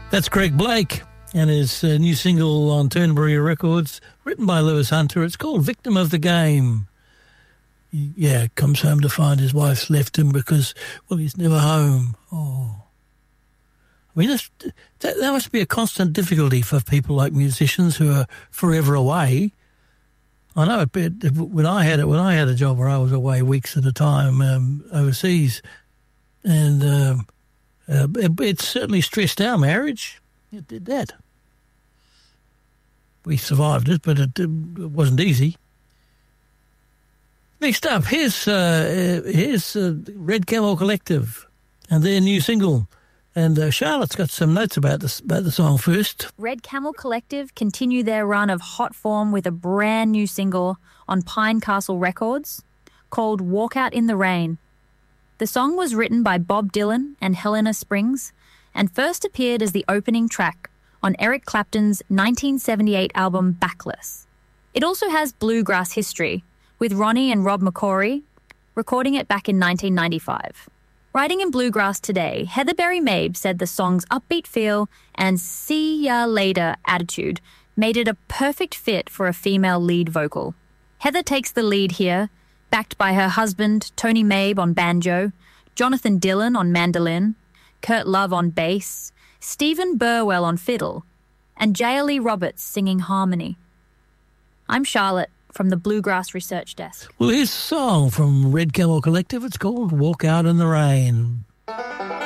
That's Greg Blake and his new single on Turnberry Records, written by Lewis Hunter. It's called Victim of the Game. Yeah, comes home to find his wife's left him because, well, he's never home. Oh. I mean, that must be a constant difficulty for people like musicians who are forever away. I know when I had a job where I was away weeks at a time overseas, and it certainly stressed our marriage. It did that. We survived it, but it wasn't easy. Next up, here's Red Camel Collective and their new single. And Charlotte's got some notes about the song first. Red Camel Collective continue their run of hot form with a brand new single on Pine Castle Records called Walk Out in the Rain. The song was written by Bob Dylan and Helena Springs and first appeared as the opening track on Eric Clapton's 1978 album Backless. It also has bluegrass history, with Ronnie and Rob McCrory recording it back in 1995. Writing in bluegrass today, Heather Berry Mabe said the song's upbeat feel and see ya later attitude made it a perfect fit for a female lead vocal. Heather takes the lead here, backed by her husband, Tony Mabe, on banjo, Jonathan Dillon on mandolin, Kurt Love on bass, Stephen Burwell on fiddle, and J.L.E. Roberts singing harmony. I'm Charlotte from the Bluegrass Research Desk. Well, here's a song from Red Camel Collective. It's called Walk Out in the Rain.